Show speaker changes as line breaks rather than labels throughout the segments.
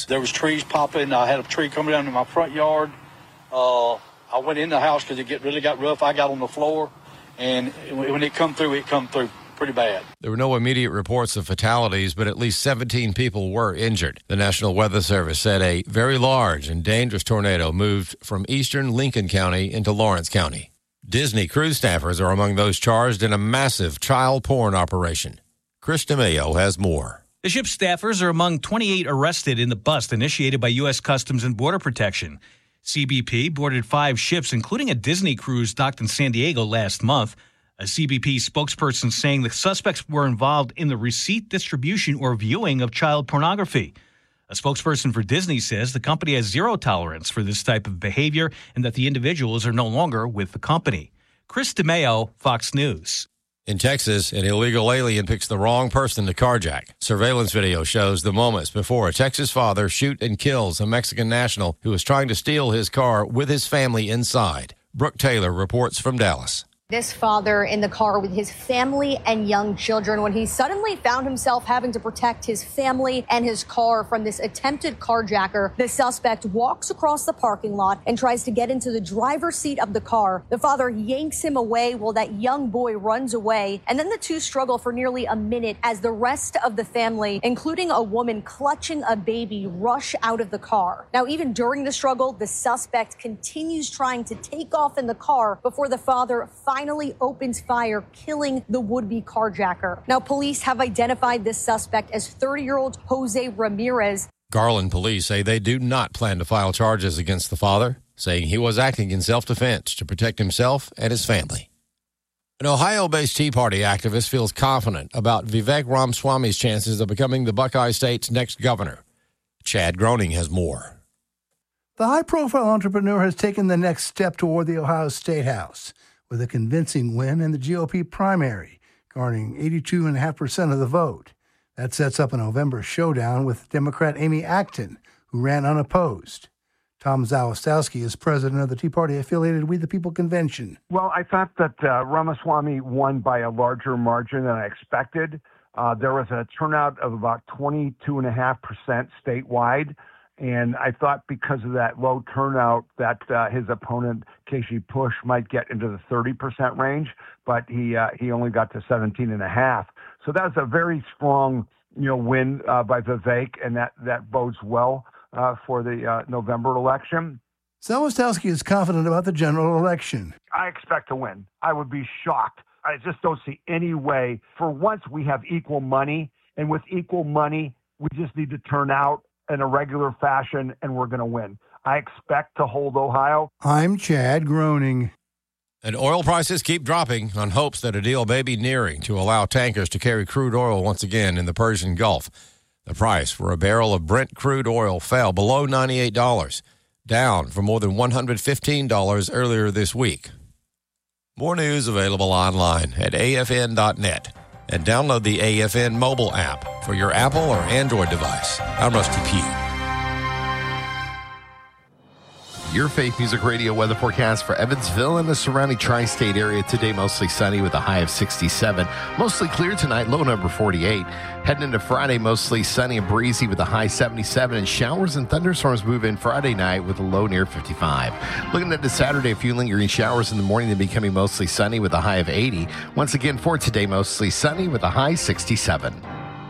There was trees popping. I had a tree coming down in my front yard. I went in the house because it really got rough. I got on the floor, and when it come through pretty bad.
There were no immediate reports of fatalities, but at least 17 people were injured. The National Weather Service said a very large and dangerous tornado moved from eastern Lincoln County into Lawrence County. Disney cruise staffers are among those charged in a massive child porn operation. Chris DeMayo has more.
The ship's staffers are among 28 arrested in the bust initiated by U.S. Customs and Border Protection. CBP boarded 5 ships, including a Disney cruise docked in San Diego last month. A CBP spokesperson saying the suspects were involved in the receipt, distribution, or viewing of child pornography. A spokesperson for Disney says the company has zero tolerance for this type of behavior and that the individuals are no longer with the company. Chris DeMayo, Fox News.
In Texas, an illegal alien picks the wrong person to carjack. Surveillance video shows the moments before a Texas father shoots and kills a Mexican national who was trying to steal his car with his family inside. Brooke Taylor reports from Dallas.
This father in the car with his family and young children when he suddenly found himself having to protect his family and his car from this attempted carjacker. The suspect walks across the parking lot and tries to get into the driver's seat of the car. The father yanks him away while that young boy runs away. And then the two struggle for nearly a minute as the rest of the family, including a woman clutching a baby, rush out of the car. Now, even during the struggle, the suspect continues trying to take off in the car before the father finally opens fire, killing the would-be carjacker. Now, police have identified this suspect as 30-year-old Jose Ramirez.
Garland police say they do not plan to file charges against the father, saying he was acting in self-defense to protect himself and his family. An Ohio-based Tea Party activist feels confident about Vivek Ramaswamy's chances of becoming the Buckeye State's next governor. Chad Groening has more.
The high-profile entrepreneur has taken the next step toward the Ohio State House with a convincing win in the GOP primary, garnering 82.5% of the vote. That sets up a November showdown with Democrat Amy Acton, who ran unopposed. Tom Zawistowski is president of the Tea Party-affiliated We the People convention.
Well, I thought that Ramaswamy won by a larger margin than I expected. There was a turnout of about 22.5% statewide. And I thought because of that low turnout that his opponent, Casey Push, might get into the 30% range, but he only got to 17.5%. So that was a very strong, win by Vivek, and that bodes well for the November election.
Zawistowski is confident about the general election.
I expect to win. I would be shocked. I just don't see any way. For once, we have equal money, and with equal money, we just need to turn out in a regular fashion, and we're going to win. I expect to hold Ohio.
I'm Chad Groening.
And oil prices keep dropping on hopes that a deal may be nearing to allow tankers to carry crude oil once again in the Persian Gulf. The price for a barrel of Brent crude oil fell below $98, down from more than $115 earlier this week. More news available online at afn.net. And download the AFN mobile app for your Apple or Android device. I'm Rusty Pugh.
Your Faith Music Radio weather forecast for Evansville and the surrounding tri-state area today, mostly sunny with a high of 67. Mostly clear tonight, low number 48. Heading into Friday, mostly sunny and breezy with a high 77. And showers and thunderstorms move in Friday night with a low near 55. Looking at the Saturday, a few lingering showers in the morning, then becoming mostly sunny with a high of 80. Once again for today, mostly sunny with a high 67.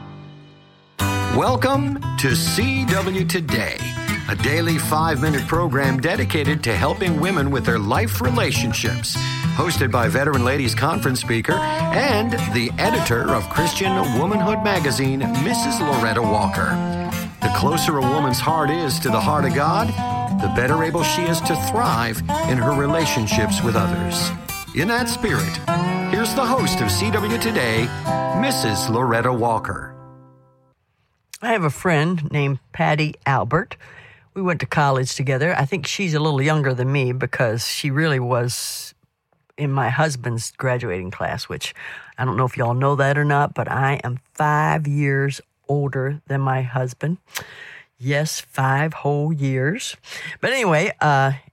Welcome to CW Today, a daily 5-minute program dedicated to helping women with their life relationships. Hosted by Veteran Ladies Conference speaker and the editor of Christian Womanhood magazine, Mrs. Loretta Walker. The closer a woman's heart is to the heart of God, the better able she is to thrive in her relationships with others. In that spirit, here's the host of CW Today, Mrs. Loretta Walker.
I have a friend named Patty Albert. We went to college together. I think she's a little younger than me because she really was in my husband's graduating class, which I don't know if y'all know that or not, but I am 5 years older than my husband. Yes, 5 whole years. But anyway,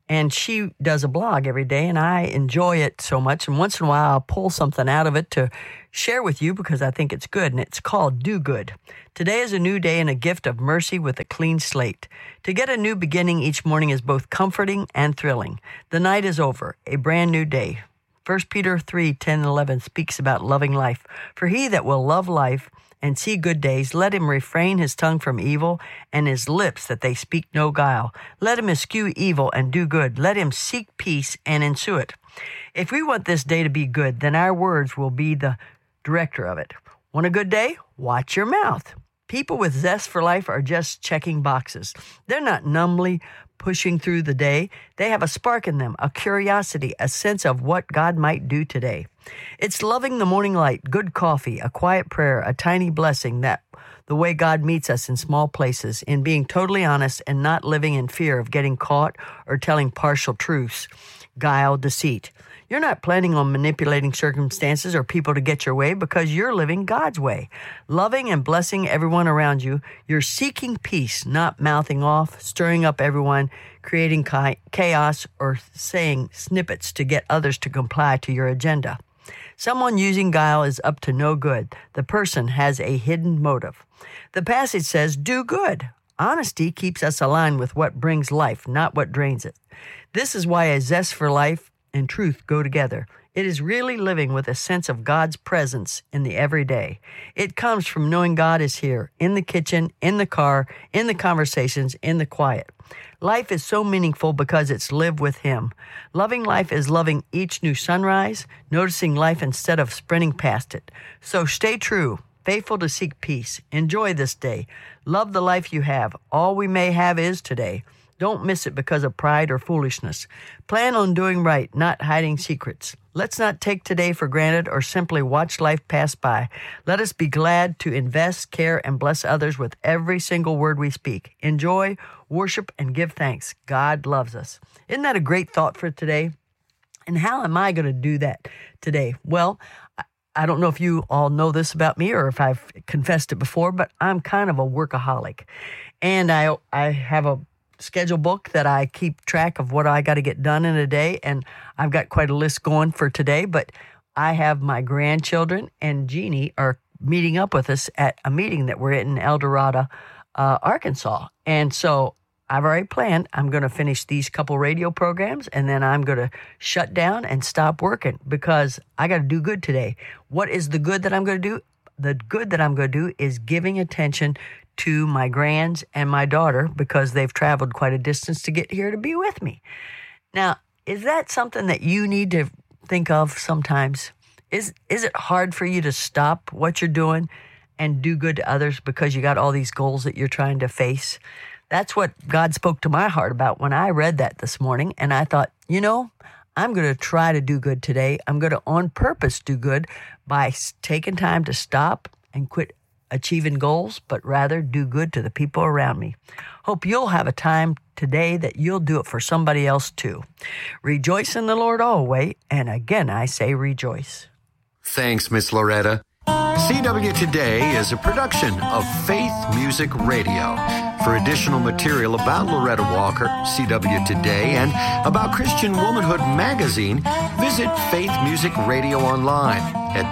And she does a blog every day, and I enjoy it so much. And once in a while, I'll pull something out of it to share with you because I think it's good, and it's called Do Good. Today is a new day and a gift of mercy with a clean slate. To get a new beginning each morning is both comforting and thrilling. The night is over, a brand new day. 1 Peter 3:10-11 speaks about loving life. For he that will love life and see good days, let him refrain his tongue from evil and his lips that they speak no guile. Let him eschew evil and do good. Let him seek peace and ensue it. If we want this day to be good, then our words will be the director of it. Want a good day? Watch your mouth. People with zest for life are just checking boxes. They're not numbly pushing through the day. They have a spark in them, a curiosity, a sense of what God might do today. It's loving the morning light, good coffee, a quiet prayer, a tiny blessing, that the way God meets us in small places, in being totally honest and not living in fear of getting caught or telling partial truths, guile, deceit. You're not planning on manipulating circumstances or people to get your way because you're living God's way. Loving and blessing everyone around you. You're seeking peace, not mouthing off, stirring up everyone, creating chaos, or saying snippets to get others to comply to your agenda. Someone using guile is up to no good. The person has a hidden motive. The passage says, do good. Honesty keeps us aligned with what brings life, not what drains it. This is why a zest for life and truth go together. It is really living with a sense of God's presence in the everyday. It comes from knowing God is here, in the kitchen, in the car, in the conversations, in the quiet. Life is so meaningful because it's lived with Him. Loving life is loving each new sunrise, noticing life instead of sprinting past it. So stay true, faithful to seek peace. Enjoy this day. Love the life you have. All we may have is today. Don't miss it because of pride or foolishness. Plan on doing right, not hiding secrets. Let's not take today for granted or simply watch life pass by. Let us be glad to invest, care, and bless others with every single word we speak. Enjoy, worship, and give thanks. God loves us. Isn't that a great thought for today? And how am I going to do that today? Well, I don't know if you all know this about me or if I've confessed it before, but I'm kind of a workaholic. And I have a schedule book that I keep track of what I got to get done in a day, and I've got quite a list going for today, but I have my grandchildren and Jeannie are meeting up with us at a meeting that we're in El Dorado, Arkansas. And so I've already planned I'm going to finish these couple radio programs, and then I'm going to shut down and stop working because I got to do good today. What is the good that I'm going to do? The good that I'm going to do is giving attention to my grands and my daughter because they've traveled quite a distance to get here to be with me. Now, is that something that you need to think of sometimes? Is it hard for you to stop what you're doing and do good to others because you got all these goals that you're trying to face? That's what God spoke to my heart about when I read that this morning, and I thought, I'm going to try to do good today. I'm going to on purpose do good by taking time to stop and quit achieving goals, but rather do good to the people around me. Hope you'll have a time today that you'll do it for somebody else too. Rejoice in the Lord always, and again I say rejoice.
Thanks, Miss Loretta. CW Today is a production of Faith Music Radio. For additional material about Loretta Walker, CW Today, and about Christian Womanhood magazine, visit Faith Music Radio online at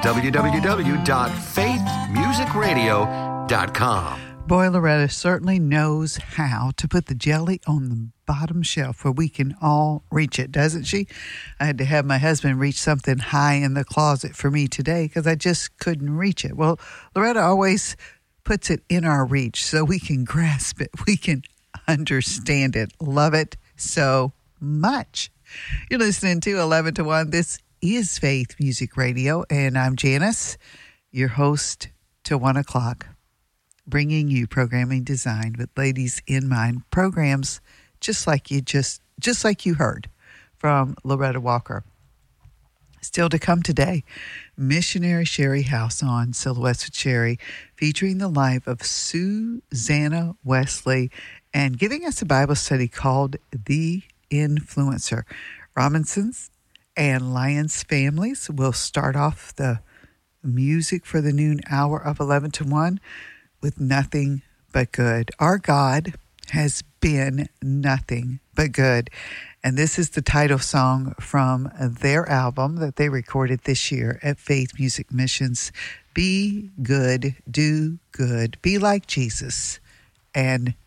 www.faithmusicradio.com.
Boy, Loretta certainly knows how to put the jelly on the bottom shelf where we can all reach it, doesn't she? I had to have my husband reach something high in the closet for me today because I just couldn't reach it. Well, Loretta always puts it in our reach so we can grasp it. We can understand it. Love it so much. You're listening to 11 to 1. This is Faith Music Radio, and I'm Janice, your host till 1 o'clock, bringing you programming designed with ladies in mind, programs just like you heard from Loretta Walker. Still to come today, Missionary Sherry House on Silhouettes with Sherry, featuring the life of Susanna Wesley and giving us a Bible study called The Influencer. Robinsons and Lyons families will start off the music for the noon hour of 11 to 1 with Nothing But Good. Our God has been nothing but good. And this is the title song from their album that they recorded this year at Faith Music Missions. Be good, do good, be like Jesus, and